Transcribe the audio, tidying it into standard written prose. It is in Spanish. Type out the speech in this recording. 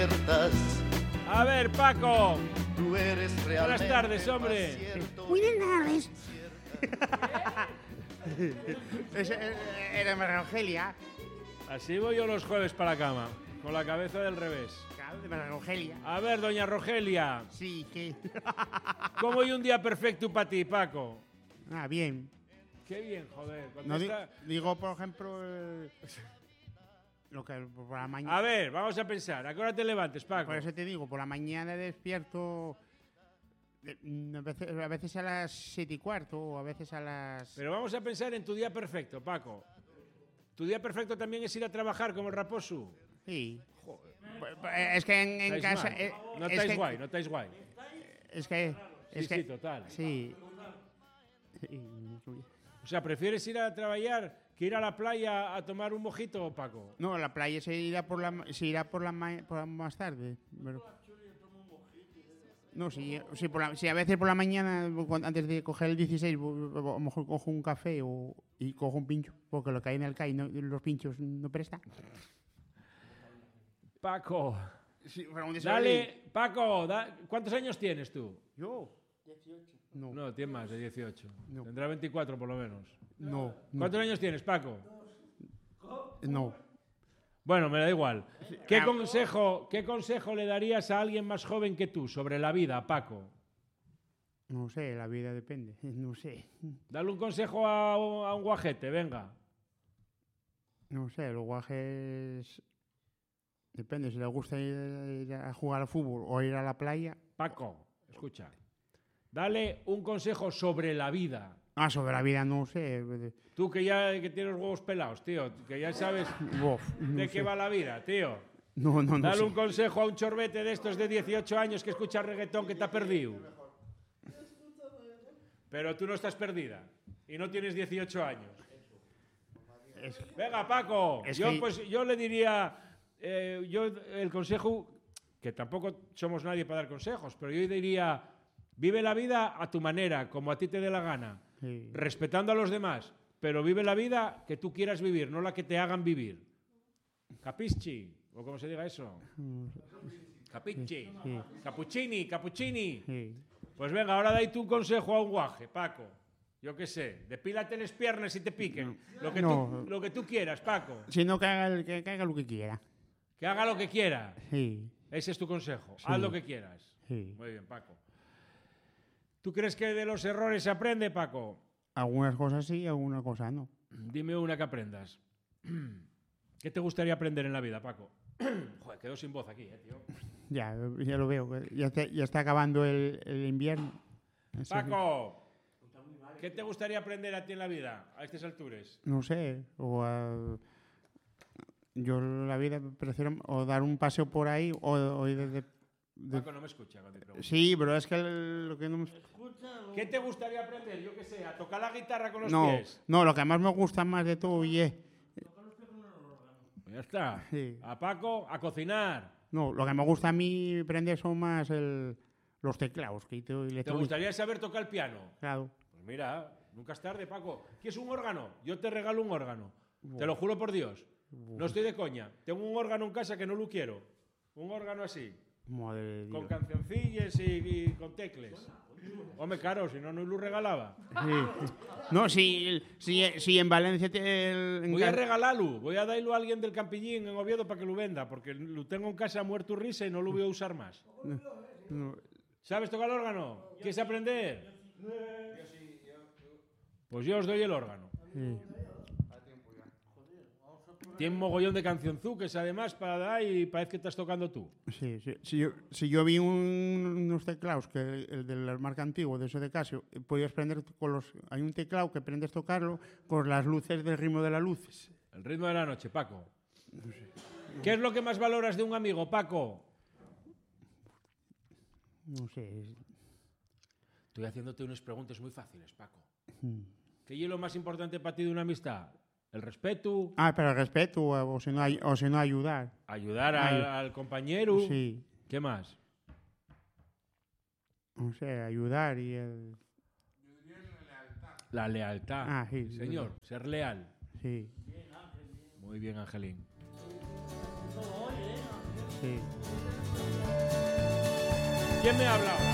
A ver, Paco. Tú eres Buenas tardes, hombre. Buenas tardes. Era María Angelia. Así voy yo los jueves para la cama, con la cabeza del revés. Claro, de María Angelia. A ver, doña Rogelia. Sí, ¿qué? ¿Cómo hay un día perfecto para ti, Paco? Ah, bien. Qué bien, joder. No Contesta- digo, por ejemplo, lo que por la mañana. A ver, vamos a pensar. ¿A qué hora te levantes, Paco? Por eso te digo, por la mañana despierto a veces a las 7:15 o a veces a las... Pero vamos a pensar en tu día perfecto, Paco. ¿Tu día perfecto también es ir a trabajar como el raposo? Sí. Es que en ¿Estáis casa... mal? No es estáis que- guay, no estáis guay. Es que... Sí, sí, total. Sí. O sea, ¿prefieres ir a trabajar que ir a la playa a tomar un mojito, Paco? No, la playa se irá por la más tarde. Pero... No, sí, a veces por la mañana, antes de coger el 16, a lo mejor cojo un café y cojo un pincho, porque lo que hay en el CAI, los pinchos no presta. Paco, Sí, pero un dale, Paco, ¿cuántos años tienes tú? ¿Yo? 18. No, No, tienes más de 18. No. Tendrá 24 por lo menos. no, ¿Cuántos años tienes, Paco? no. Bueno, me da igual. ¿Qué Ah. consejo le darías a alguien más joven que tú sobre la vida, Paco? No sé, la vida depende, no sé. Dale un consejo a un guajete, venga. No sé, los guajes... Depende, si les gusta ir a jugar al fútbol o ir a la playa. Paco, escucha. Dale un consejo sobre la vida. Ah, sobre la vida no sé. Tú que tienes los huevos pelados, tío, que ya sabes No de qué sé. va la vida, tío. No Dale sé. un consejo a un chorbete de estos de 18 años que escucha reggaetón que te ha perdido. Pero tú no estás perdida y no tienes 18 años. Venga, Paco, Es yo, que- pues, yo le diría, el consejo, que tampoco somos nadie para dar consejos, pero yo diría, vive la vida a tu manera, como a ti te dé la gana, Sí. respetando a los demás, pero vive la vida que tú quieras vivir, no la que te hagan vivir. Capisci, o como se diga eso. Capisci. Sí. Cappuccini, cappuccini. Sí. Pues venga, ahora dai tú un consejo a un guaje, Paco. Yo qué sé, depílate las piernas y te piquen. No. Lo que tú quieras, Paco. Si no, que haga lo que quiera. Que haga lo que quiera. Sí. Ese es tu consejo. Sí. Haz lo que quieras. Sí. Muy bien, Paco. ¿Tú crees que de los errores se aprende, Paco? Algunas cosas sí, algunas cosas no. Dime una que aprendas. ¿Qué te gustaría aprender en la vida, Paco? Joder, quedo sin voz aquí, tío. Ya lo veo. Ya está acabando el invierno. Paco, ¿qué te gustaría aprender a ti en la vida a estas alturas? No sé. Yo la vida prefiero o dar un paseo por ahí o ir Paco no me escucha cuando te pregunto. Sí, pero es que lo que no me... ¿Qué te gustaría aprender? Yo qué sé, a tocar la guitarra con los No, pies. no, lo que más me gusta más de todo y es... Ya está. Sí. A Paco, a cocinar. No, lo que me gusta a mí aprender son más los teclados. ¿Te gustaría saber tocar el piano? Claro. Pues mira, nunca es tarde, Paco. ¿Quieres un órgano? Yo te regalo un órgano. Te lo juro por Dios. No estoy de coña. Tengo un órgano en casa que no lo quiero. Un órgano así, Madre de con Dios. cancioncillas y con tecles. Hombre, claro, si no, no lo regalaba. Sí. No, si en Valencia... Voy a regalarlo. Voy a darlo a alguien del Campillín en Oviedo para que lo venda, porque lo tengo en casa muerto risa y no lo voy a usar más. No, ¿Sabes tocar el órgano? ¿Quieres aprender? Pues yo os doy el órgano. sí. Tiene un mogollón de cancionzuques además para dar y parece que estás tocando tú. Sí, sí. Si yo vi unos teclados, que el de la marca antigua, de eso de Casio, podías prender con los... Hay un teclado que aprendes a tocarlo con las luces del ritmo de las luces. El ritmo de la noche, Paco. ¿Qué es lo que más valoras de un amigo, Paco? No sé. Estoy haciéndote unas preguntas muy fáciles, Paco. ¿Qué es lo más importante para ti de una amistad? El respeto, Ah, pero el respeto, o si no, ayudar. ayudar al compañero. Sí. ¿Qué más? No sé, ayudar y el... La lealtad. Ah, sí, sí, Señor, ser leal. Sí. Muy bien, Angelín. Sí. ¿Quién me habla ahora?